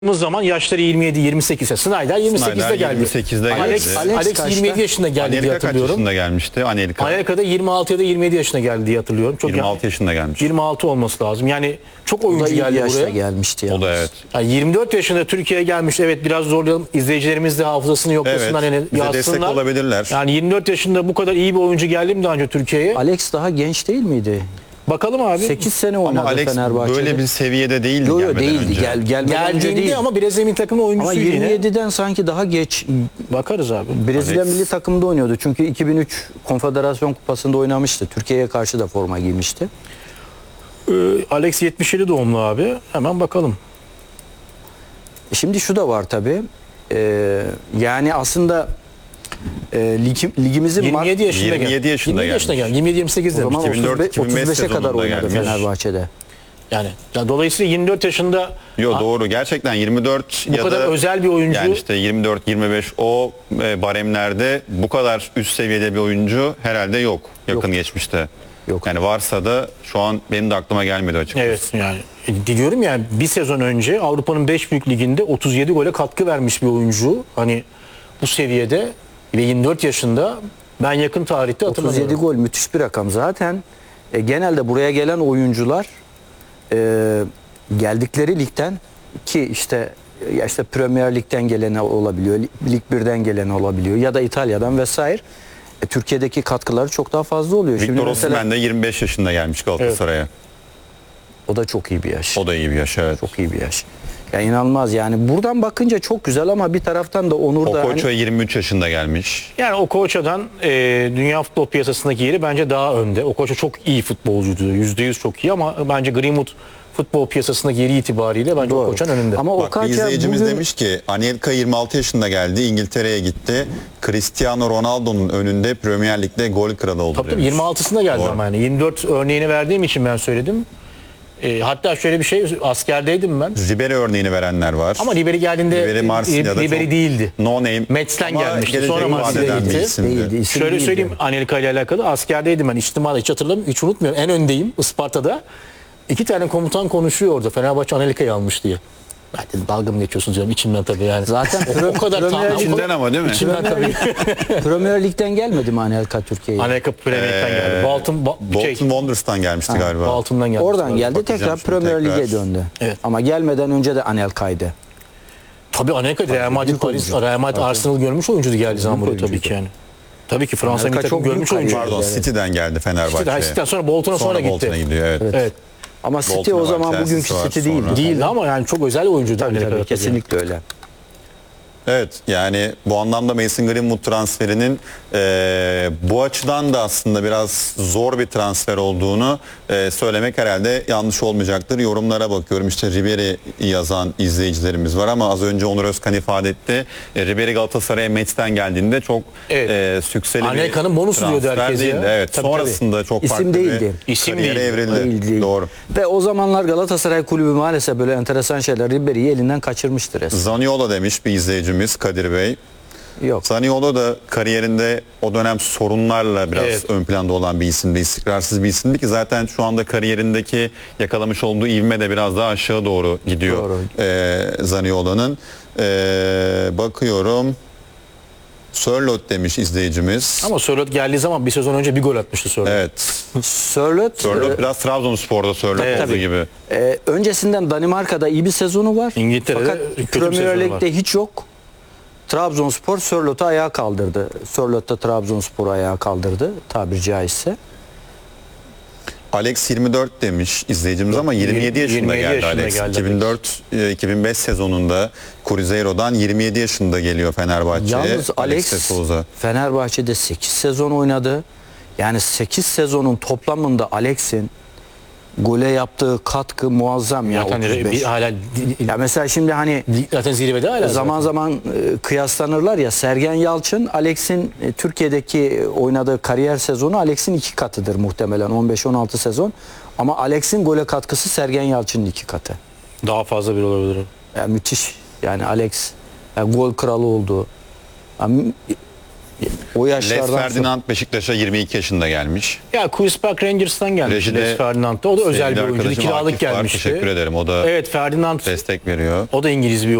zaman yaşları 27-28. Snyder 28'de geldi. 28'de geldi. Alex 27 yaşında geldi diye Anelka kaç hatırlıyorum. yaşında gelmişti? Anelka'da 26 ya da 27 yaşında geldi diye hatırlıyorum. Çok 26 yaşında gelmiş. 26 olması lazım. Yani çok O da oyuncu iyi geldi yaşta buraya. gelmişti ya. O da evet. Yani 24 yaşında Türkiye'ye gelmiş. Evet, biraz zorlayalım. İzleyicilerimiz de hafızasını yoklasınlar. Evet. Yani Bize yazsınlar. destek olabilirler. Yani 24 yaşında bu kadar iyi bir oyuncu geldi mi daha önce Türkiye'ye? Alex daha genç değil miydi? Bakalım abi. 8 sene oynadı Ama Alex Fenerbahçe'de. böyle bir seviyede değildi Yo, gelmeden değildi. önce. Gelmeden önce Geldiğinde değil. ama Brezilya milli takımının Ama oyuncusuydu yine. 27'den sanki daha geç Bakarız abi. Brezilya Alex. milli takımda oynuyordu. Çünkü 2003 Konfederasyon Kupası'nda oynamıştı. Türkiye'ye karşı da forma giymişti. Alex 77 doğumlu abi. Hemen bakalım. Şimdi şu da var tabii. Yani aslında ligimizin 27 yaşında 27 yaşında 27 yaşında gelmiş. geldi. 27-28 o zaman demiş. 2004-2005 35'e kadar sezonunda oynadı gelmiş. Fenerbahçe'de. Yani dolayısıyla 24 yaşında Yo doğru. Gerçekten 24 bu ya kadar da özel bir oyuncu. yani işte 24-25 o baremlerde bu kadar üst seviyede bir oyuncu herhalde yok yakın geçmişte. Yok. Yani varsa da şu an benim de aklıma gelmedi açıkçası. Evet, yani diyorum yani bir sezon önce Avrupa'nın 5 büyük liginde 37 gole katkı vermiş bir oyuncu. Hani bu seviyede ve 24 yaşında ben yakın tarihte 37 hatırlamıyorum. gol müthiş bir rakam. Zaten genelde buraya gelen oyuncular geldikleri ligden ki işte ya işte Premier Lig'den gelen olabiliyor, Lig 1'den gelen olabiliyor ya da İtalya'dan vesaire. Türkiye'deki katkıları çok daha fazla oluyor. Victor mesela Osimhen de 25 yaşında gelmiş Galatasaray'a. o da çok iyi bir yaş. O da iyi bir yaş, evet. Çok iyi bir yaş. Yani inanılmaz yani. Buradan bakınca çok güzel ama bir taraftan da Onur da Okocha hani 23 yaşında gelmiş. Yani Okocha'dan dünya futbol piyasasındaki yeri bence daha önde. Okocha çok iyi futbolcuydu. %100 çok iyi ama bence Greenwood futbol piyasasındaki yeri itibariyle bence Doğru. Okocha'nın önünde. Ama Bak bir Okocha izleyicimiz bugün demiş ki Anelka 26 yaşında geldi, İngiltere'ye gitti. Cristiano Ronaldo'nun önünde Premier Lig'de gol kralı oldu Tabii demiş. 26'sında geldi Doğru. ama yani 24 örneğini verdiğim için ben söyledim. Hatta şöyle bir şey, askerdeydim ben. Ribery örneğini verenler var. Ama Ribery geldiğinde Ribery Marsilya'da Ribery çok değildi. no name. Mets'ten Ama gelmişti. gelecek Sonra vaat Marsilya'ya eden bir gitti. isimdi. değildi. isim Şöyle değildi. söyleyeyim, Anelka ile alakalı askerdeydim ben. İçtimada hiç hatırlamıyorum, hiç unutmuyorum. En öndeyim Isparta'da. 2 tane komutan konuşuyor orada. Fenerbahçe Anelka'yı almıştı diye. Ben dedim dalga mı geçiyorsunuz diyorum içimden tabii yani. Zaten o kadar Premier tam. İçinden ama değil mi? İçimden tabii. Premier Lig'den gelmedi mi Anelka Türkiye'ye? Anelka Premier Lig'den geldi. Bolton Wanderers'tan gelmişti galiba. Bolton'dan geldi. Oradan geldi Bakacağım tekrar şimdi Premier tekrar. Lig'e döndü. Evet. Ama gelmeden önce de Anelka'ydı. Tabii Anelka Real Madrid, büyük Paris, oyuncu. Real Madrid, Arsenal görmüş oyuncuydu geldiği zaman buraya tabii oyuncuydu. ki yani. Tabii ki Fransa Anelka milli takım çok büyük görmüş oyuncu. kariyer. Pardon, Evet. City'den geldi Fenerbahçe'ye. City'den sonra Bolton'a sonra gitti. Bolton'a gidiyor, evet. Evet. Ama City Bolton o var, zaman Chelsea'si bugünkü var City sonra. değildi. Değildi ama yani çok özel oyuncuydu. Tabii, Anelka tabii. kesinlikle öyle. Evet, yani bu anlamda Mason Greenwood transferinin bu açıdan da aslında biraz zor bir transfer olduğunu söylemek herhalde yanlış olmayacaktır. Yorumlara bakıyorum, işte Ribery yazan izleyicilerimiz var ama az önce Onur Özkan ifade etti. Ribery Galatasaray'a Mets'ten geldiğinde çok Evet. sükseli Anelka'nın bonusu diyordu transfer herkes ya. değildi. Evet, Tabii, sonrasında çok İsim farklı değildi. bir İsim kariyere değildi. evrildi. Değil. Doğru. Ve o zamanlar Galatasaray Kulübü maalesef böyle enteresan şeyler Ribery'i elinden kaçırmıştır resmen. Zaniolo demiş bir izleyicimiz Kadir Bey. Yok. Zaniolo da kariyerinde o dönem sorunlarla biraz Evet. ön planda olan bir isimdi, istikrarsız bir isimdi ki zaten şu anda kariyerindeki yakalamış olduğu ivme de biraz daha aşağı doğru gidiyor Zaniolo'nun. Bakıyorum. Sörloth demiş izleyicimiz. Ama Sörloth geldiği zaman bir sezon önce bir gol atmıştı Sörloth. Evet. Sörloth Biraz Trabzonspor'da Sörloth Evet, olduğu tabii. gibi. öncesinden Danimarka'da iyi bir sezonu var. İngiltere'de Fakat kötü bir Premier sezonu Lig'de var. hiç yok. Trabzonspor Sörloth'u ayağa kaldırdı. Sörloth da Trabzonspor'u ayağa kaldırdı tabiri caizse. Alex 24 demiş izleyicimiz ama 27 yaşında 27 geldi yaşında Alex. geldi 2004-2005 sezonunda Cruzeiro'dan 27 yaşında geliyor Fenerbahçe'ye. Yalnız Alex de Souza. Fenerbahçe'de 8 sezon oynadı. Yani 8 sezonun toplamında Alex'in gole yaptığı katkı muazzam ya. Zaten 35. hala Ya mesela şimdi hani zaten zirvede hala. zaman zaman kıyaslanırlar ya, Sergen Yalçın Alex'in Türkiye'deki oynadığı kariyer sezonu Alex'in 2 katıdır muhtemelen, 15-16 sezon. Ama Alex'in gole katkısı Sergen Yalçın'ın 2 katı. daha fazla bir olabilir. Yani müthiş. Yani Alex yani gol kralı oldu. Yani O Les yaşlardan sonra. Ferdinand Beşiktaş'a 22 yaşında gelmiş. Ya Queen's Park Rangers'tan gelmiş Rejide Les Ferdinand'da. O da özel bir sevgili oyuncuydu. arkadaşım Kiralık Akif var. gelmişti. Teşekkür ederim. O da Evet, Ferdinand destek veriyor. o da İngiliz bir